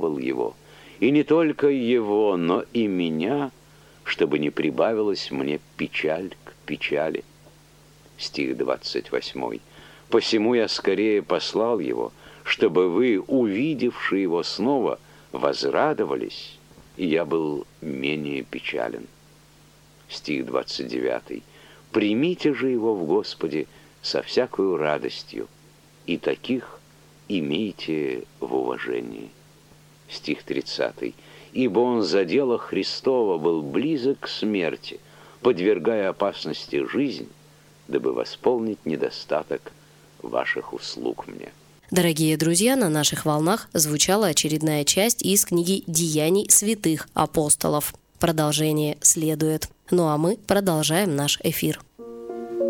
помиловал его, и не только его, но и меня, чтобы не прибавилась мне печаль к печали». Стих 28. «Посему я скорее послал его, чтобы вы, увидевши его снова, возрадовались, и я был менее печален». Стих 29. «Примите же его в Господе со всякою радостью, и таких имейте в уважении». Стих 30. «Ибо он за дело Христова был близок к смерти, подвергая опасности жизнь, дабы восполнить недостаток ваших услуг мне». Дорогие друзья, на наших волнах звучала очередная часть из книги «Деяний святых апостолов». Продолжение следует. Ну а мы продолжаем наш эфир.